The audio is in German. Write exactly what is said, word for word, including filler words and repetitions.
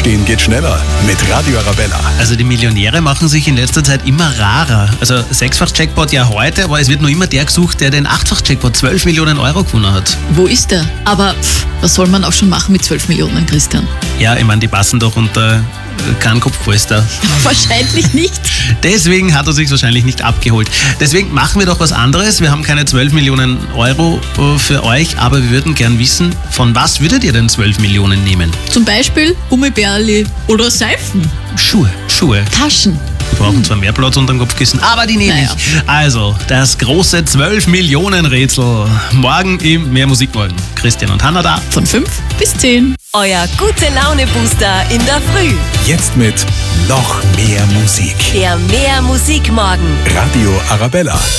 Aufstehen geht schneller mit Radio Arabella. Also die Millionäre machen sich in letzter Zeit immer rarer. Also Sechsfach-Jackpot ja heute, aber es wird nur immer der gesucht, der den Achtfach-Jackpot zwölf Millionen Euro gewonnen hat. Wo ist der? Aber pff, was soll man auch schon machen mit zwölf Millionen, Christian? Ja, ich meine, die passen doch unter keinen Kopfpolster. Wahrscheinlich nicht. Deswegen hat er sich wahrscheinlich nicht abgeholt. Deswegen machen wir doch was anderes. Wir haben keine zwölf Millionen Euro für euch, aber wir würden gern wissen, von was würdet ihr denn zwölf Millionen nehmen? Zum Beispiel Gummibärli oder Seifen. Schuhe, Schuhe. Taschen. Wir brauchen zwar mehr Platz unter dem Kopfkissen, aber die nehme Naja. ich. Also, das große zwölf Millionen Rätsel. Morgen im Mehr Musik morgen. Christian und Hannah da. Von fünf bis zehn. Euer Gute-Laune-Booster in der Früh. Jetzt mit noch mehr Musik. Der Mehr Musik morgen. Radio Arabella.